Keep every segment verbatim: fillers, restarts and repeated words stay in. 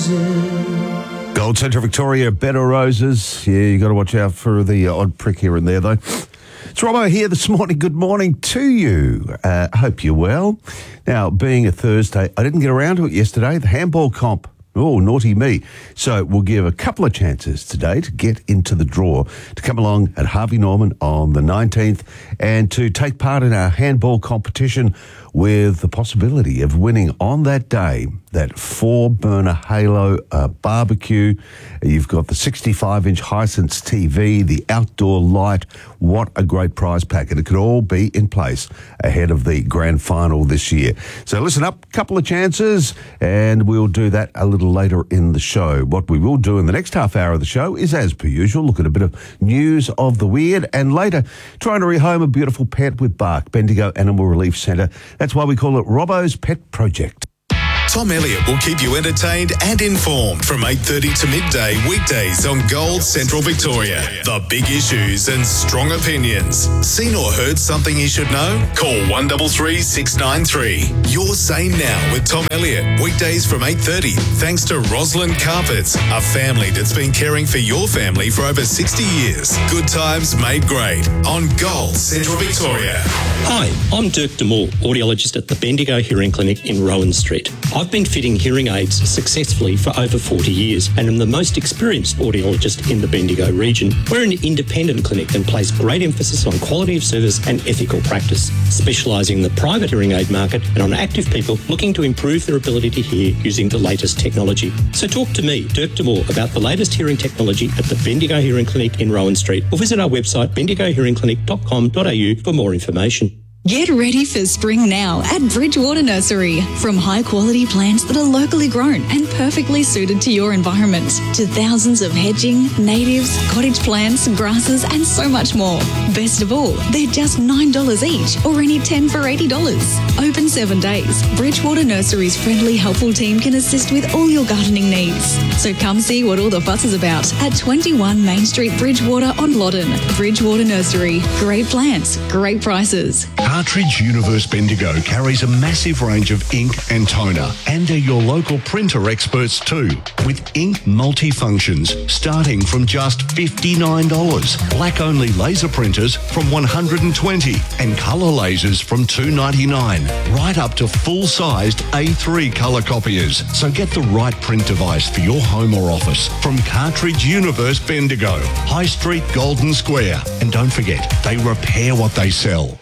roses. Gold Central Victoria, Bed of Roses. Yeah, you got to watch out for the uh, odd prick here and there, though. It's Robbo here this morning. Good morning to you. Uh, hope you're well. Now, being a Thursday, I didn't get around to it yesterday. The handball comp. Oh, naughty me. So we'll give a couple of chances today to get into the draw, to come along at Harvey Norman on the nineteenth and to take part in our handball competition with the possibility of winning on that day that four-burner Halo uh, barbecue. You've got the sixty-five inch Hisense T V, the outdoor light. What a great prize pack. And it could all be in place ahead of the grand final this year. So listen up, couple of chances, and we'll do that a little later in the show. What we will do in the next half hour of the show is, as per usual, look at a bit of news of the weird, and later trying to rehome a beautiful pet with Bark, Bendigo Animal Relief Centre. That's why we call it Robbo's Pet Project. Tom Elliott will keep you entertained and informed from eight thirty to midday weekdays on Gold Central Victoria. The big issues and strong opinions. Seen or heard something you should know? Call one three three, six nine three. You're Sane Now with Tom Elliott. Weekdays from eight thirty. Thanks to Roslyn Carpets, a family that's been caring for your family for over sixty years. Good times made great on Gold Central Victoria. Hi, I'm Dirk DeMoore, audiologist at the Bendigo Hearing Clinic in Rowan Street. I've been fitting hearing aids successfully for over forty years and am the most experienced audiologist in the Bendigo region. We're an independent clinic and place great emphasis on quality of service and ethical practice, specialising in the private hearing aid market and on active people looking to improve their ability to hear using the latest technology. So talk to me, Dirk DeMoore, about the latest hearing technology at the Bendigo Hearing Clinic in Rowan Street, or visit our website bendigo hearing clinic dot com dot a u for more information. Get ready for spring now at Bridgewater Nursery. From high-quality plants that are locally grown and perfectly suited to your environment, to thousands of hedging, natives, cottage plants, grasses, and so much more. Best of all, they're just nine dollars each, or any ten for eighty dollars. Open seven days. Bridgewater Nursery's friendly, helpful team can assist with all your gardening needs. So come see what all the fuss is about at twenty-one Main Street, Bridgewater on Loddon. Bridgewater Nursery. Great plants, great prices. Cartridge Universe Bendigo carries a massive range of ink and toner, and are your local printer experts too, with ink multifunctions starting from just fifty-nine dollars, black-only laser printers from one hundred twenty dollars, and colour lasers from two ninety-nine, right up to full-sized A three colour copiers. So get the right print device for your home or office from Cartridge Universe Bendigo, High Street, Golden Square. And don't forget, they repair what they sell.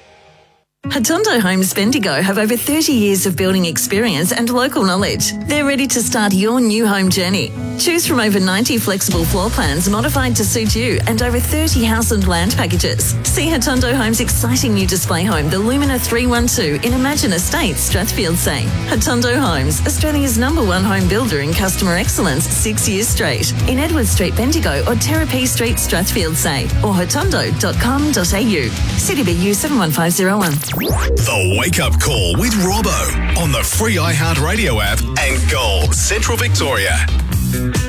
Hatondo Homes Bendigo have over thirty years of building experience and local knowledge. They're ready to start your new home journey. Choose from over ninety flexible floor plans modified to suit you and over thirty house and land packages. See Hatondo Homes' exciting new display home, the Lumina three one two in Imagine Estates, Strathfieldsay. Hatondo Homes, Australia's number one home builder in customer excellence six years straight. In Edward Street, Bendigo or Terrapee Street, Strathfieldsay, or hatondo dot com dot a u. C D B U seven one five zero one. The Wake Up Call with Robbo on the free iHeartRadio app and Gold Central Victoria.